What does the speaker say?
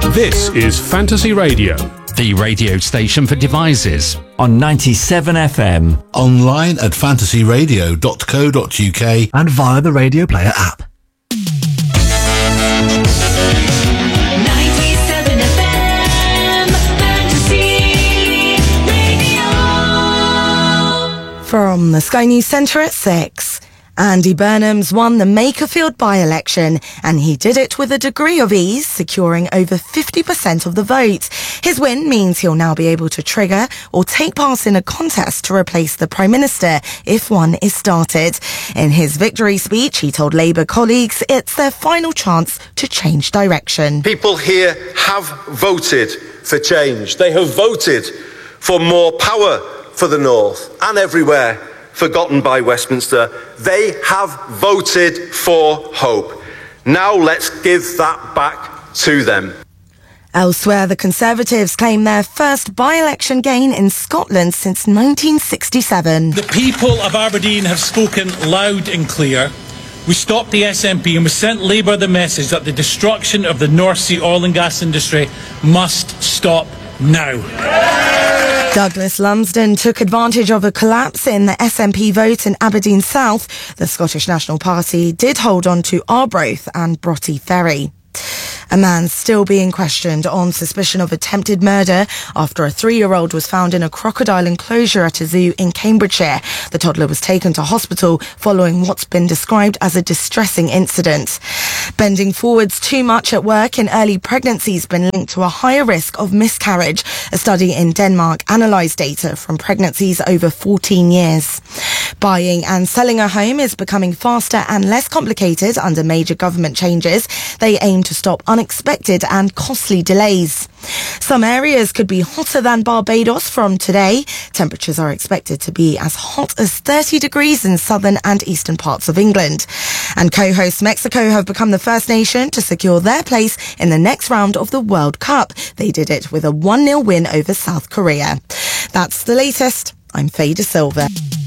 This is Fantasy Radio, the radio station for devices. On 97 FM. Online at fantasyradio.co.uk and via the Radio Player app. 97 FM Fantasy Radio. From the Sky News Centre at 6. Andy Burnham's won the Makerfield by-election, and he did it with a degree of ease, securing over 50% of the vote. His win means he'll now be able to trigger or take part in a contest to replace the Prime Minister if one is started. In his victory speech, he told Labour colleagues it's their final chance to change direction. People here have voted for change. They have voted for more power for the North and everywhere forgotten by Westminster. They have voted for hope. Now let's give that back to them. Elsewhere, the Conservatives claim their first by-election gain in Scotland since 1967. The people of Aberdeen have spoken loud and clear. We stopped the SNP and we sent Labour the message that the destruction of the North Sea oil and gas industry must stop now. Douglas Lumsden took advantage of a collapse in the SNP vote in Aberdeen South. The Scottish National Party did hold on to Arbroath and Broughty Ferry. A man still being questioned on suspicion of attempted murder after a 3-year-old was found in a crocodile enclosure at a zoo in Cambridgeshire. The toddler was taken to hospital following what's been described as a distressing incident. Bending forwards too much at work in early pregnancy has been linked to a higher risk of miscarriage. A study in Denmark analysed data from pregnancies over 14 years. Buying and selling a home is becoming faster and less complicated under major government changes. They aim to stop unexpected and costly delays. Some areas could be hotter than Barbados from today. Temperatures are expected to be as hot as 30 degrees in southern and eastern parts of England. And co-host Mexico have become the first nation to secure their place in the next round of the World Cup. They did it with a 1-0 win over South Korea. That's the latest. I'm Faye De Silva.